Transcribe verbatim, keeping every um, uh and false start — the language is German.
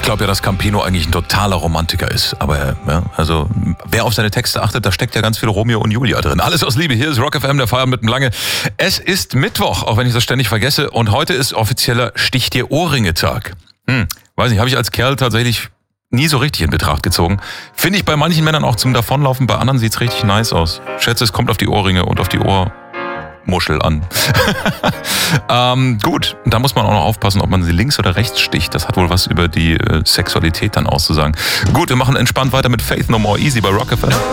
glaube ja, dass Campino eigentlich ein totaler Romantiker ist. Aber ja, also wer auf seine Texte achtet, da steckt ja ganz viel Romeo und Julia drin. Alles aus Liebe. Hier ist Rock F M, der Feierabend mit dem Lange. Es ist Mittwoch, auch wenn ich das ständig vergesse. Und heute ist offizieller Stich dir Ohrringe-Tag. Hm, weiß nicht, habe ich als Kerl tatsächlich nie so richtig in Betracht gezogen. Finde ich bei manchen Männern auch zum Davonlaufen, bei anderen sieht's richtig nice aus. Ich schätze, es kommt auf die Ohrringe und auf die Ohrmuschel an. ähm, gut, da muss man auch noch aufpassen, ob man sie links oder rechts sticht. Das hat wohl was über die äh, Sexualität dann auszusagen. Gut, wir machen entspannt weiter mit Faith No More Easy bei Rock F M.